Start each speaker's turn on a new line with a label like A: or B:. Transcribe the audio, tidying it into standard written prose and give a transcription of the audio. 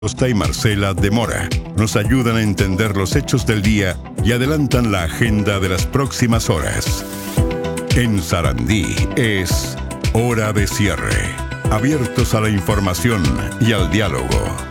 A: Costa y Marcela de Mora nos ayudan a entender los hechos del día y adelantan la agenda de las próximas horas. En Sarandí es Hora de Cierre, abiertos a la información y al diálogo.